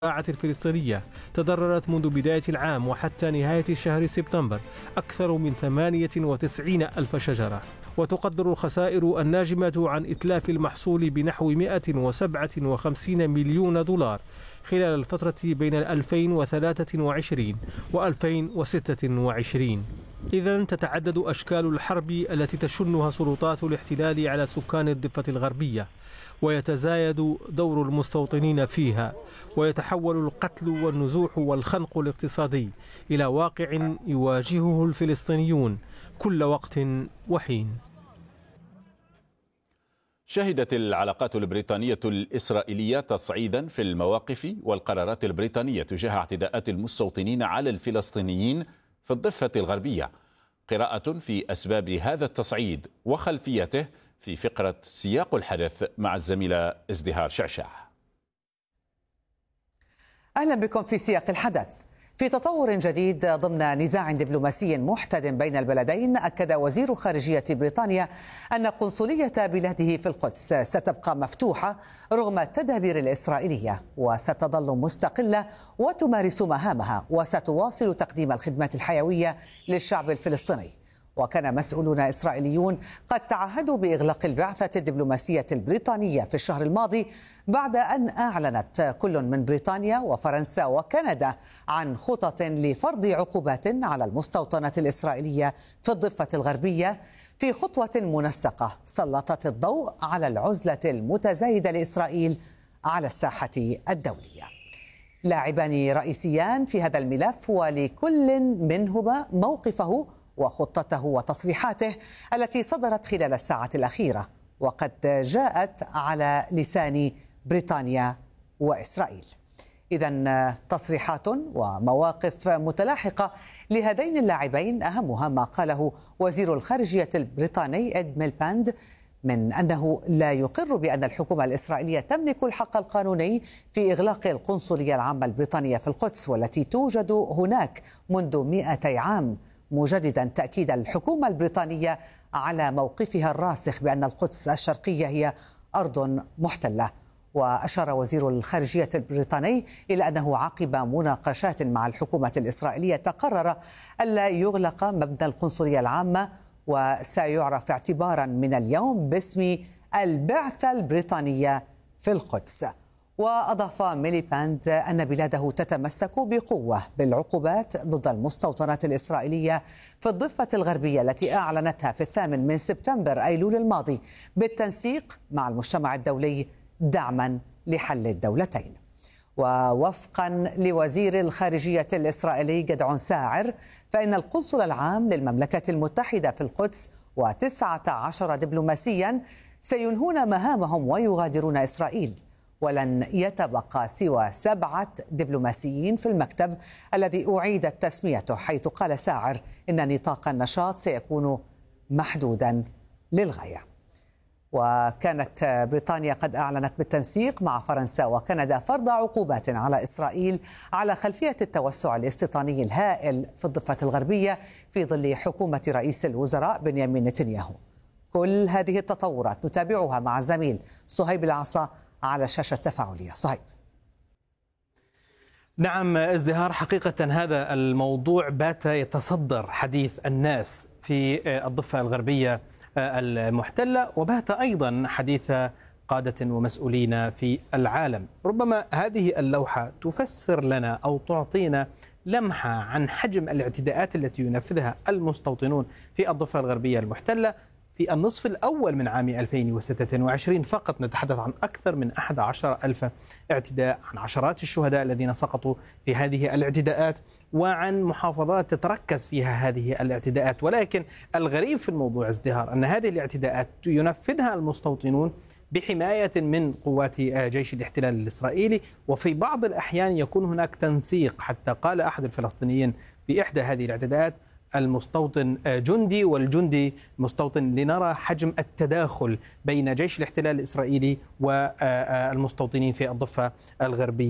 الفلسطينية تضررت منذ بداية العام وحتى نهاية شهر سبتمبر أكثر من 98 ألف شجرة، وتقدر الخسائر الناجمة عن إتلاف المحصول بنحو 157 مليون دولار خلال الفترة بين 2023 و 2026. إذن تتعدد أشكال الحرب التي تشنها سلطات الاحتلال على سكان الضفة الغربية، ويتزايد دور المستوطنين فيها، ويتحول القتل والنزوح والخنق الاقتصادي إلى واقع يواجهه الفلسطينيون كل وقت وحين. شهدت العلاقات البريطانية الإسرائيلية تصعيدا في المواقف والقرارات البريطانية تجاه اعتداءات المستوطنين على الفلسطينيين في الضفة الغربية. قراءة في أسباب هذا التصعيد وخلفيته في فقرة سياق الحدث مع الزميلة ازدهار شعشع. أهلا بكم في سياق الحدث. في تطور جديد ضمن نزاع دبلوماسي محتدم بين البلدين، أكد وزير خارجية بريطانيا أن قنصلية بلاده في القدس ستبقى مفتوحة رغم التدابير الإسرائيلية، وستظل مستقلة وتمارس مهامها، وستواصل تقديم الخدمات الحيوية للشعب الفلسطيني. وكان مسؤولون إسرائيليون قد تعهدوا بإغلاق البعثة الدبلوماسية البريطانية في الشهر الماضي بعد أن أعلنت كل من بريطانيا وفرنسا وكندا عن خطط لفرض عقوبات على المستوطنات الإسرائيلية في الضفة الغربية، في خطوة منسقة سلطت الضوء على العزلة المتزايدة لإسرائيل على الساحة الدولية. لاعبان رئيسيان في هذا الملف، ولكل منهما موقفه وخطته وتصريحاته التي صدرت خلال الساعة الأخيرة، وقد جاءت على لسان بريطانيا وإسرائيل. إذن تصريحات ومواقف متلاحقة لهذين اللاعبين، أهمها ما قاله وزير الخارجية البريطاني إد ميلباند من أنه لا يقر بأن الحكومة الإسرائيلية تملك الحق القانوني في إغلاق القنصلية العامة البريطانية في القدس، والتي توجد هناك منذ 200 عام، مجددا تأكيد الحكومة البريطانية على موقفها الراسخ بأن القدس الشرقية هي أرض محتلة. وأشار وزير الخارجية البريطاني إلى أنه عقب مناقشات مع الحكومة الإسرائيلية تقرر ألا يغلق مبنى القنصلية العامة، وسيعرف اعتبارا من اليوم باسم البعثة البريطانية في القدس. وأضاف ميليباند أن بلاده تتمسك بقوة بالعقوبات ضد المستوطنات الإسرائيلية في الضفة الغربية التي أعلنتها في 8 سبتمبر أيلول الماضي بالتنسيق مع المجتمع الدولي دعما لحل الدولتين. ووفقا لوزير الخارجية الإسرائيلي جدعون ساعر، فإن القنصل العام للمملكة المتحدة في القدس و19 دبلوماسيا سينهون مهامهم ويغادرون إسرائيل، ولن يتبقى سوى 7 دبلوماسيين في المكتب الذي أعيدت تسميته، حيث قال ساعر إن نطاق النشاط سيكون محدودا للغاية. وكانت بريطانيا قد أعلنت بالتنسيق مع فرنسا وكندا فرض عقوبات على إسرائيل على خلفية التوسع الاستيطاني الهائل في الضفة الغربية في ظل حكومة رئيس الوزراء بنيامين نتنياهو. كل هذه التطورات نتابعها مع زميل صهيب العصا على الشاشة التفاعلية. صهيب. نعم ازدهار، حقيقة هذا الموضوع بات يتصدر حديث الناس في الضفة الغربية المحتلة، وبات أيضا حديث قادة ومسؤولين في العالم. ربما هذه اللوحة تفسر لنا أو تعطينا لمحة عن حجم الاعتداءات التي ينفذها المستوطنون في الضفة الغربية المحتلة في النصف الأول من عام 2026 فقط. نتحدث عن أكثر من 11 ألف اعتداء، عن عشرات الشهداء الذين سقطوا في هذه الاعتداءات، وعن محافظات تتركز فيها هذه الاعتداءات. ولكن الغريب في الموضوع ازدهار أن هذه الاعتداءات ينفذها المستوطنون بحماية من قوات جيش الاحتلال الإسرائيلي، وفي بعض الأحيان يكون هناك تنسيق. حتى قال أحد الفلسطينيين في إحدى هذه الاعتداءات: المستوطن جندي والجندي مستوطن، لنرى حجم التداخل بين جيش الاحتلال الإسرائيلي والمستوطنين في الضفة الغربية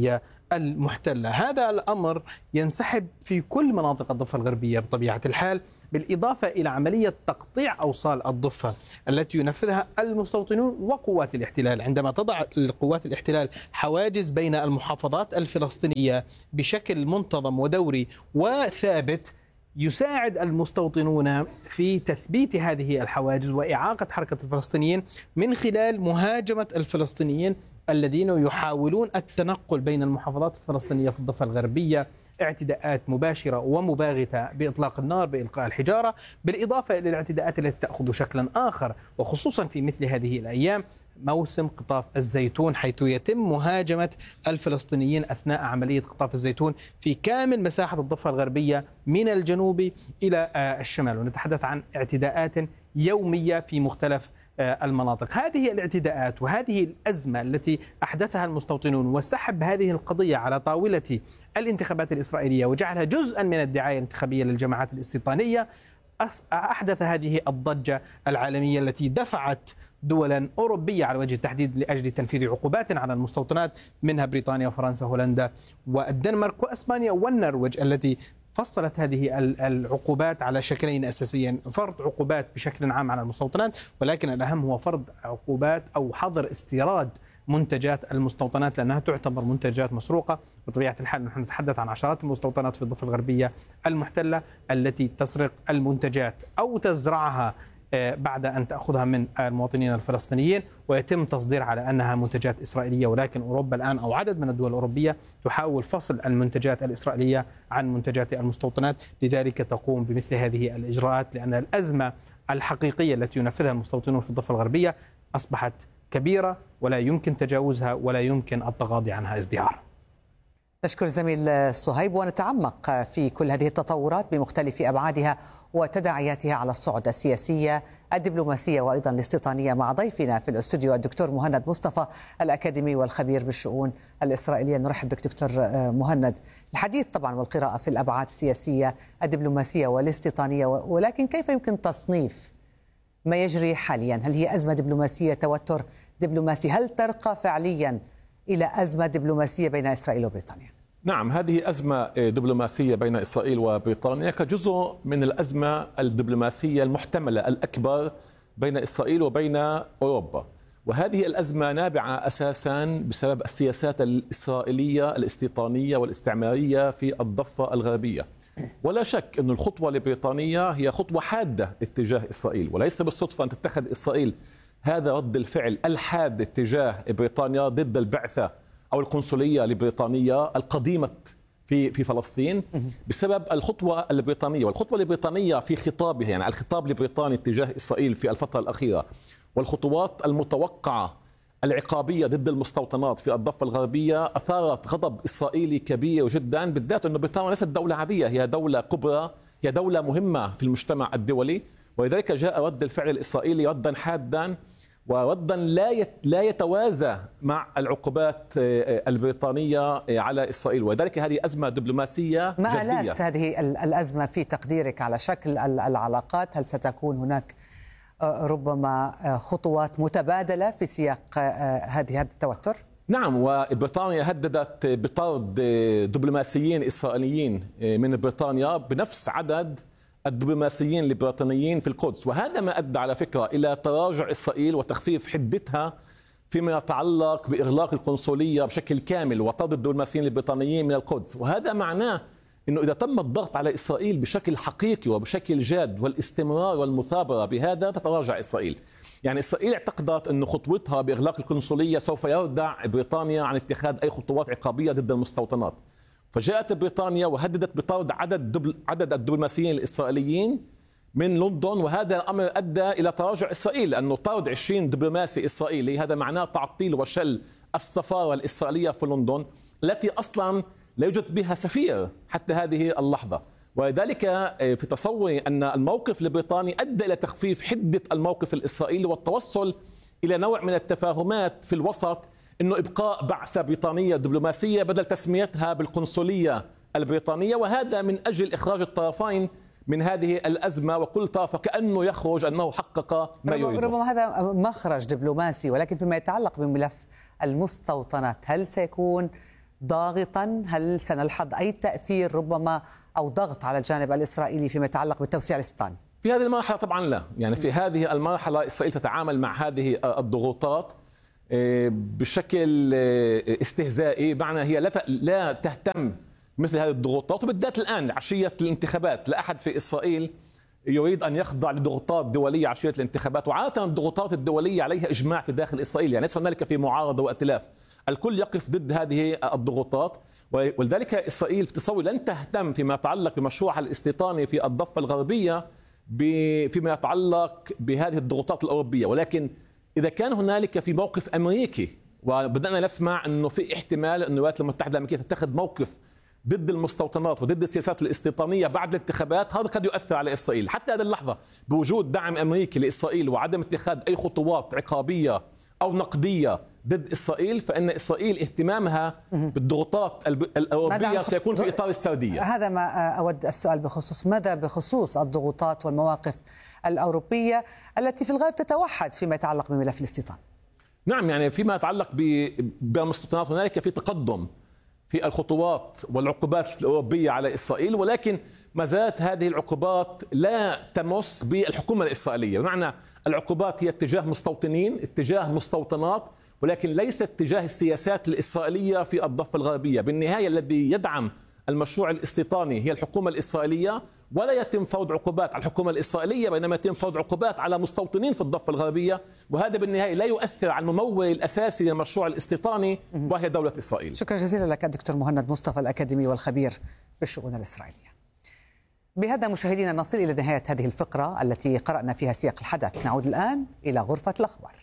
المحتلة. هذا الأمر ينسحب في كل مناطق الضفة الغربية بطبيعة الحال، بالإضافة إلى عملية تقطيع أوصال الضفة التي ينفذها المستوطنون وقوات الاحتلال. عندما تضع قوات الاحتلال حواجز بين المحافظات الفلسطينية بشكل منتظم ودوري وثابت، يساعد المستوطنون في تثبيت هذه الحواجز وإعاقة حركة الفلسطينيين من خلال مهاجمة الفلسطينيين الذين يحاولون التنقل بين المحافظات الفلسطينية في الضفة الغربية، اعتداءات مباشرة ومباغتة بإطلاق النار، بإلقاء الحجارة، بالإضافة إلى الاعتداءات التي تأخذ شكلا آخر، وخصوصا في مثل هذه الأيام موسم قطاف الزيتون، حيث يتم مهاجمة الفلسطينيين أثناء عملية قطاف الزيتون في كامل مساحة الضفة الغربية من الجنوب إلى الشمال. ونتحدث عن اعتداءات يومية في مختلف المناطق. هذه الاعتداءات وهذه الأزمة التي أحدثها المستوطنون وسحب هذه القضية على طاولة الانتخابات الإسرائيلية وجعلها جزءا من الدعاية الانتخابية للجماعات الاستيطانية، أحدث هذه الضجة العالمية التي دفعت دولا أوروبية على وجه التحديد لأجل تنفيذ عقوبات على المستوطنات، منها بريطانيا وفرنسا وهولندا والدنمارك وأسبانيا والنرويج، التي فصلت هذه العقوبات على شكلين أساسيين: فرض عقوبات بشكل عام على المستوطنات، ولكن الأهم هو فرض عقوبات أو حظر استيراد منتجات المستوطنات لأنها تعتبر منتجات مسروقة. بطبيعة الحال نحن نتحدث عن عشرات المستوطنات في الضفة الغربية المحتلة التي تسرق المنتجات أو تزرعها بعد أن تأخذها من المواطنين الفلسطينيين ويتم تصدير على أنها منتجات إسرائيلية. ولكن أوروبا الآن أو عدد من الدول الأوروبية تحاول فصل المنتجات الإسرائيلية عن منتجات المستوطنات، لذلك تقوم بمثل هذه الإجراءات، لأن الأزمة الحقيقية التي ينفذها المستوطنون في الضفة الغربية أصبحت كبيرة ولا يمكن تجاوزها ولا يمكن التغاضي عنها ازدهار. نشكر زميل صهيب، ونتعمق في كل هذه التطورات بمختلف أبعادها وتداعياتها على الصعد السياسية، الدبلوماسية وأيضا الاستيطانية مع ضيفنا في الاستوديو الدكتور مهند مصطفى الأكاديمي والخبير بالشؤون الإسرائيلية. نرحب بك دكتور مهند. الحديث طبعا والقراءة في الأبعاد السياسية الدبلوماسية والاستيطانية، ولكن كيف يمكن تصنيف ما يجري حاليا؟ هل هي أزمة دبلوماسية، توتر دبلوماسي؟ هل ترقى فعليا إلى أزمة دبلوماسية بين إسرائيل وبريطانيا؟ نعم، هذه أزمة دبلوماسية بين إسرائيل وبريطانيا كجزء من الأزمة الدبلوماسية المحتملة الأكبر بين إسرائيل وبين أوروبا. وهذه الأزمة نابعة أساسا بسبب السياسات الإسرائيلية الاستيطانية والاستعمارية في الضفة الغربية. ولا شك أن الخطوة لبريطانيا هي خطوة حادة اتجاه إسرائيل، وليس بالصدفة أن تتخذ إسرائيل هذا رد الفعل الحاد اتجاه بريطانيا ضد البعثة أو القنصلية البريطانية القديمة في فلسطين بسبب الخطوة البريطانية. والخطوة البريطانية في خطابها، يعني الخطاب البريطاني اتجاه إسرائيل في الفترة الأخيرة، والخطوات المتوقعة العقابية ضد المستوطنات في الضفة الغربية أثارت غضب إسرائيلي كبير جدا، بالذات أن بريطانيا ليست دولة عادية، هي دولة كبرى، هي دولة مهمة في المجتمع الدولي. ولذلك جاء رد الفعل الإسرائيلي ردا حادا وردا لا يتوازى مع العقوبات البريطانية على إسرائيل. ولذلك هذه أزمة دبلوماسية ما جدية. آلات هذه الأزمة في تقديرك على شكل العلاقات؟ هل ستكون هناك ربما خطوات متبادلة في سياق هذا التوتر؟ نعم، وبريطانيا هددت بطرد دبلوماسيين إسرائيليين من بريطانيا بنفس عدد الدبلوماسيين البريطانيين في القدس. وهذا ما أدى على فكرة إلى تراجع إسرائيل وتخفيف حدتها فيما يتعلق بإغلاق القنصلية بشكل كامل وطرد الدبلوماسيين البريطانيين من القدس. وهذا معناه أنه إذا تم الضغط على إسرائيل بشكل حقيقي وبشكل جاد والاستمرار والمثابرة بهذا، تتراجع إسرائيل. يعني إسرائيل اعتقدت أن خطوتها بإغلاق القنصلية سوف يردع بريطانيا عن اتخاذ أي خطوات عقابية ضد المستوطنات، فجاءت بريطانيا وهددت بطرد عدد الدبلوماسيين الإسرائيليين من لندن. وهذا الأمر أدى إلى تراجع إسرائيل، لأنه طرد 20 دبلوماسي إسرائيلي هذا معناه تعطيل وشل السفارة الإسرائيلية في لندن التي أصلا لا يوجد بها سفير حتى هذه اللحظة. ولذلك في تصوري أن الموقف البريطاني أدى إلى تخفيف حدة الموقف الإسرائيلي والتوصل إلى نوع من التفاهمات في الوسط، إنه إبقاء بعثة بريطانية دبلوماسية بدل تسميتها بالقنصلية البريطانية، وهذا من أجل إخراج الطرفين من هذه الأزمة، وكل طرف كأنه يخرج أنه حقق ما يريده. ربما هذا مخرج دبلوماسي، ولكن فيما يتعلق بملف المستوطنات، هل سيكون ضاغطا؟ هل سنلحظ أي تأثير ربما أو ضغط على الجانب الإسرائيلي فيما يتعلق بالتوسيع الاستيطاني؟ في هذه المرحلة طبعا لا، يعني في هذه المرحلة إسرائيل تتعامل مع هذه الضغوطات بشكل استهزائي، معنى هي لا تهتم مثل هذه الضغوطات، وبالذات الآن عشية الانتخابات. لا أحد في إسرائيل يريد أن يخضع لضغوطات دولية عشية الانتخابات، وعادة الضغوطات الدولية عليها إجماع في داخل إسرائيل، يعني ليس هنالك في معارضة وائتلاف، الكل يقف ضد هذه الضغوطات. ولذلك إسرائيل في تصور لن تهتم فيما يتعلق بمشروعها الاستيطاني في الضفة الغربية فيما يتعلق بهذه الضغوطات الأوروبية. ولكن إذا كان هنالك في موقف أمريكي، وبدأنا نسمع أنه في احتمال أن الولايات المتحدة الأمريكية تتخذ موقف ضد المستوطنات وضد السياسات الاستيطانية بعد الانتخابات، هذا قد يؤثر على إسرائيل. حتى هذه اللحظة بوجود دعم أمريكي لإسرائيل وعدم اتخاذ أي خطوات عقابية أو نقدية ضد إسرائيل، فإن إسرائيل اهتمامها بالضغوطات الأوروبية سيكون في إطار السردية. هذا ما أود السؤال بخصوص ماذا بخصوص الضغوطات والمواقف الأوروبية التي في الغالب تتوحد فيما يتعلق بملف الاستيطان. نعم، يعني فيما يتعلق بالمستوطنات هنالك في تقدم في الخطوات والعقوبات الأوروبية على إسرائيل، ولكن ما زالت هذه العقوبات لا تمس بالحكومة الإسرائيلية. بمعنى العقوبات هي اتجاه مستوطنين، اتجاه مستوطنات، ولكن ليست اتجاه السياسات الإسرائيلية في الضفة الغربية. بالنهاية الذي يدعم المشروع الاستيطاني هي الحكومة الإسرائيلية، ولا يتم فرض عقوبات على الحكومة الإسرائيلية، بينما يتم فرض عقوبات على مستوطنين في الضفة الغربية، وهذا بالنهاية لا يؤثر على الممول الأساسي للمشروع الاستيطاني وهي دولة إسرائيل. شكرا جزيلا لك الدكتور مهند مصطفى الأكاديمي والخبير بالشؤون الإسرائيلية. بهذا مشاهدينا نصل إلى نهاية هذه الفقرة التي قرأنا فيها سياق الحدث. نعود الآن إلى غرفة الأخبار.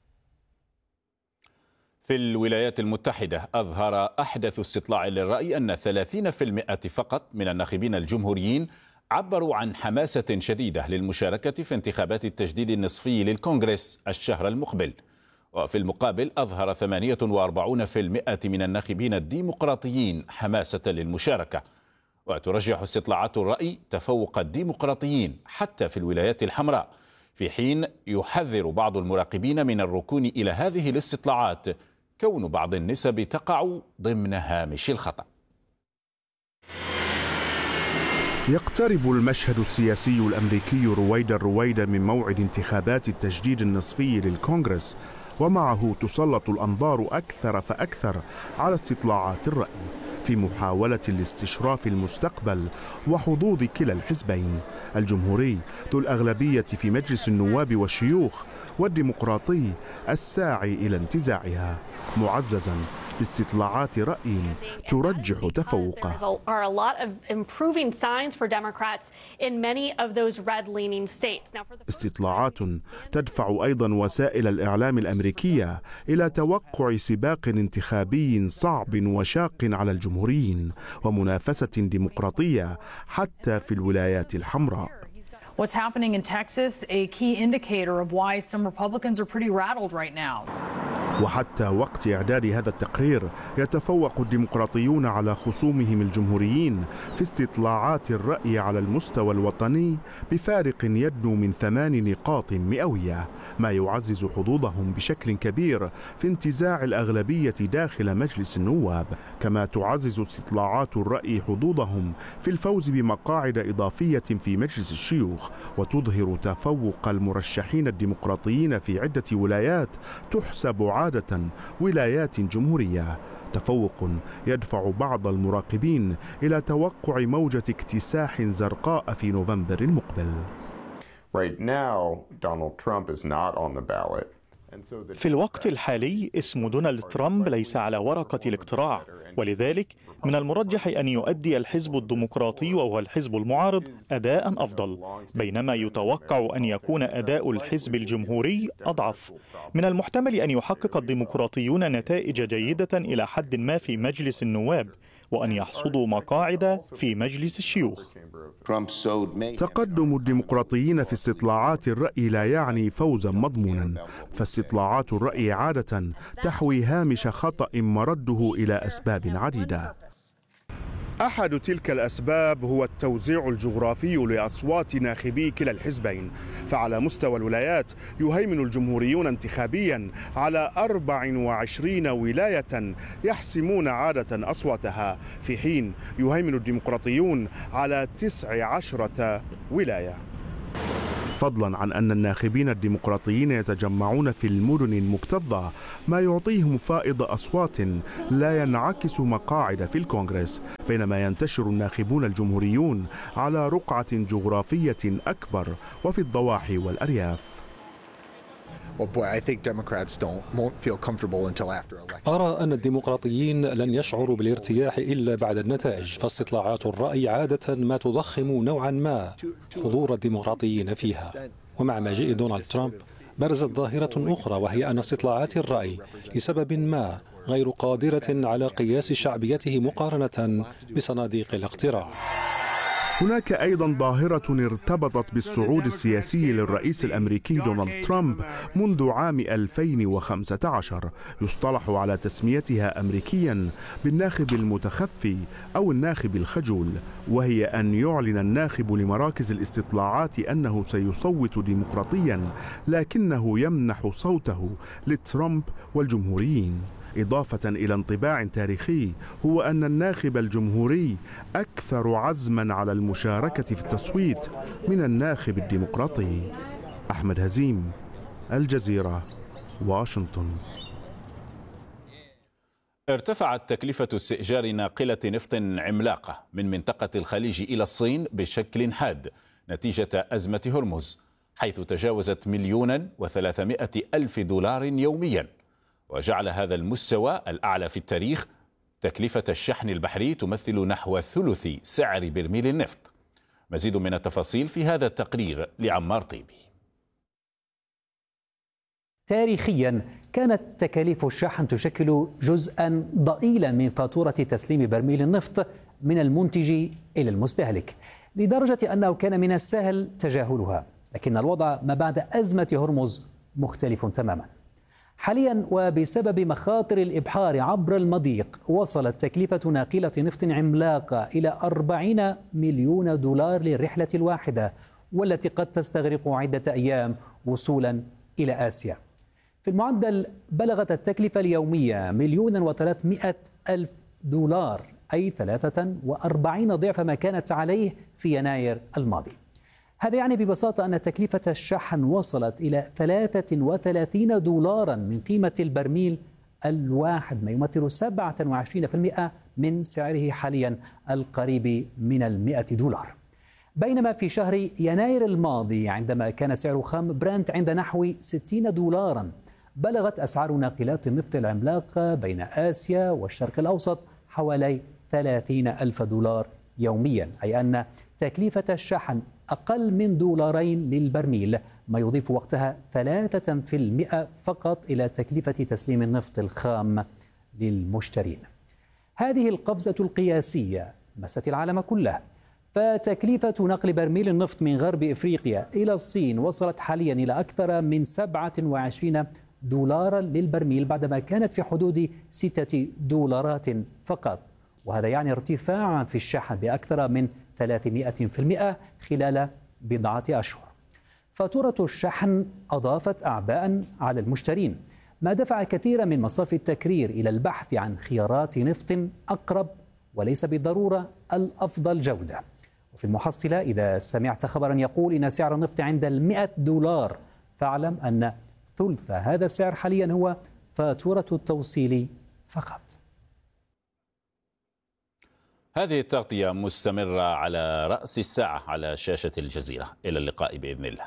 في الولايات المتحدة أظهر أحدث استطلاع للرأي أن 30% فقط من الناخبين الجمهوريين عبروا عن حماسة شديدة للمشاركة في انتخابات التجديد النصفي للكونغرس الشهر المقبل. وفي المقابل أظهر 48% من الناخبين الديمقراطيين حماسة للمشاركة. وترجح استطلاعات الرأي تفوق الديمقراطيين حتى في الولايات الحمراء، في حين يحذر بعض المراقبين من الركون إلى هذه الاستطلاعات كون بعض النسب تقع ضمن هامش الخطأ. يقترب المشهد السياسي الأمريكي رويدا من موعد انتخابات التجديد النصفي للكونغرس، ومعه تسلط الأنظار أكثر فأكثر على استطلاعات الرأي في محاولة لاستشراف المستقبل وحظوظ كلا الحزبين، الجمهوري ذو الأغلبية في مجلس النواب والشيوخ، والديمقراطي الساعي إلى انتزاعها، معززا باستطلاعات رأي ترجح تفوقه. استطلاعات تدفع أيضا وسائل الإعلام الأمريكية إلى توقع سباق انتخابي صعب وشاق على الجمهوريين ومنافسة ديمقراطية حتى في الولايات الحمراء. What's happening in Texas, a key indicator of why some Republicans are pretty rattled right now. وحتى وقت إعداد هذا التقرير يتفوق الديمقراطيون على خصومهم الجمهوريين في استطلاعات الرأي على المستوى الوطني بفارق يدنو من 8 نقاط مئوية، ما يعزز حظوظهم بشكل كبير في انتزاع الأغلبية داخل مجلس النواب، كما تعزز استطلاعات الرأي حظوظهم في الفوز بمقاعد إضافية في مجلس الشيوخ، وتظهر تفوق المرشحين الديمقراطيين في عدة ولايات تحسب عادة ولايات جمهورية، تفوق يدفع بعض المراقبين إلى توقع موجة اكتساح زرقاء في نوفمبر المقبل. Right now, Donald Trump is not on the ballot. في الوقت الحالي اسم دونالد ترامب ليس على ورقة الاقتراع، ولذلك من المرجح أن يؤدي الحزب الديمقراطي وهو الحزب المعارض أداء أفضل، بينما يتوقع أن يكون أداء الحزب الجمهوري أضعف. من المحتمل أن يحقق الديمقراطيون نتائج جيدة إلى حد ما في مجلس النواب، وأن يحصدوا مقاعد في مجلس الشيوخ. تقدم الديمقراطيين في استطلاعات الرأي لا يعني فوزا مضمونا، فاستطلاعات الرأي عادة تحوي هامش خطأ مرده إلى أسباب عديدة. أحد تلك الأسباب هو التوزيع الجغرافي لأصوات ناخبي كلا الحزبين، فعلى مستوى الولايات يهيمن الجمهوريون انتخابيا على 24 ولاية يحسمون عادة أصواتها، في حين يهيمن الديمقراطيون على 19 ولاية. فضلا عن أن الناخبين الديمقراطيين يتجمعون في المدن المكتظة، ما يعطيهم فائض أصوات لا ينعكس مقاعد في الكونغرس، بينما ينتشر الناخبون الجمهوريون على رقعة جغرافية أكبر وفي الضواحي والأرياف. أرى أن الديمقراطيين لن يشعروا بالارتياح إلا بعد النتائج، فاستطلاعات الرأي عادة ما تضخم نوعا ما حضور الديمقراطيين فيها. ومع مجيء دونالد ترامب برزت ظاهرة أخرى، وهي أن استطلاعات الرأي لسبب ما غير قادرة على قياس شعبيته مقارنة بصناديق الاقتراع. هناك أيضا ظاهرة ارتبطت بالصعود السياسي للرئيس الأمريكي دونالد ترامب منذ عام 2015، يصطلح على تسميتها أمريكيا بالناخب المتخفي أو الناخب الخجول، وهي أن يعلن الناخب لمراكز الاستطلاعات أنه سيصوت ديمقراطيا لكنه يمنح صوته لترامب والجمهوريين. إضافة إلى انطباع تاريخي هو أن الناخب الجمهوري أكثر عزما على المشاركة في التصويت من الناخب الديمقراطي. أحمد هزيم، الجزيرة، واشنطن. ارتفعت تكلفة استئجار ناقلة نفط عملاقة من منطقة الخليج إلى الصين بشكل حاد نتيجة أزمة هرمز، حيث تجاوزت $1,300,000 يوميا، وجعل هذا المستوى الأعلى في التاريخ. تكلفة الشحن البحري تمثل نحو ثلث سعر برميل النفط. مزيد من التفاصيل في هذا التقرير لعمار طيبي. تاريخيا كانت تكاليف الشحن تشكل جزءا ضئيلا من فاتورة تسليم برميل النفط من المنتج إلى المستهلك، لدرجة أنه كان من السهل تجاهلها. لكن الوضع ما بعد أزمة هرمز مختلف تماما. حاليا وبسبب مخاطر الإبحار عبر المضيق، وصلت تكلفة ناقلة نفط عملاقة إلى $40 مليون للرحلة الواحدة، والتي قد تستغرق عدة أيام وصولا إلى آسيا. في المعدل بلغت التكلفة اليومية $1,300,000، أي 43 ضعف ما كانت عليه في يناير الماضي. هذا يعني ببساطة أن تكلفة الشحن وصلت إلى $33 من قيمة البرميل الواحد، ما يمثل 27% من سعره حاليا القريب من $100. بينما في شهر يناير الماضي عندما كان سعر خام برنت عند نحو $60، بلغت أسعار ناقلات النفط العملاقة بين آسيا والشرق الأوسط حوالي $30,000 يوميا، أي أن تكلفة الشحن أقل من $2 للبرميل، ما يضيف وقتها 3% فقط إلى تكلفة تسليم النفط الخام للمشترين. هذه القفزة القياسية مست العالم كله، فتكلفة نقل برميل النفط من غرب إفريقيا إلى الصين وصلت حاليا إلى أكثر من $27 للبرميل، بعدما كانت في حدود $6 فقط، وهذا يعني ارتفاعا في الشحن بأكثر من 300% خلال بضعة أشهر. فاتورة الشحن أضافت أعباء على المشترين، ما دفع كثيرا من مصافي التكرير إلى البحث عن خيارات نفط أقرب وليس بالضرورة الأفضل جودة. وفي المحصلة، إذا سمعت خبرا يقول إن سعر النفط عند $100، فاعلم أن ثلث هذا السعر حاليا هو فاتورة التوصيل فقط. هذه التغطية مستمرة على رأس الساعة على شاشة الجزيرة. إلى اللقاء بإذن الله.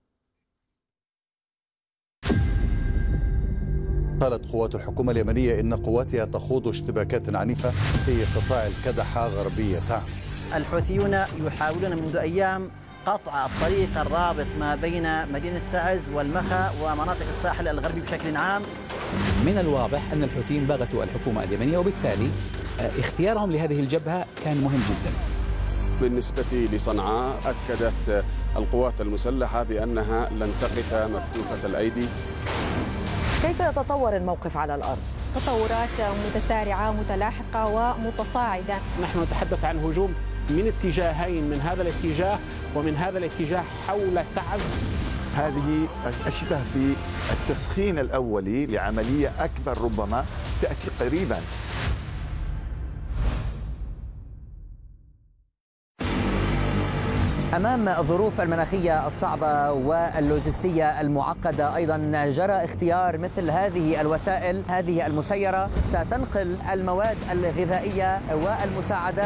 قالت قوات الحكومة اليمنية إن قواتها تخوض اشتباكات عنيفة في قطاع الكدحة غربية تعز. الحوثيون يحاولون منذ أيام قطع الطريق الرابط ما بين مدينة تعز والمخا ومناطق الساحل الغربي بشكل عام. من الواضح أن الحوثيين بغتوا الحكومة اليمنية، وبالتالي اختيارهم لهذه الجبهة كان مهم جدا. بالنسبة لصنعاء، أكدت القوات المسلحة بأنها لن تقف مكتوفة الأيدي. كيف يتطور الموقف على الأرض؟ تطورات متسارعة متلاحقة ومتصاعدة. نحن نتحدث عن هجوم من اتجاهين، من هذا الاتجاه ومن هذا الاتجاه حول تعز. هذه أشبه بالتسخين الأولي لعملية أكبر ربما تأتي قريبا. أمام الظروف المناخية الصعبة واللوجستية المعقدة أيضا جرى اختيار مثل هذه الوسائل، هذه المسيرة ستنقل المواد الغذائية والمساعدات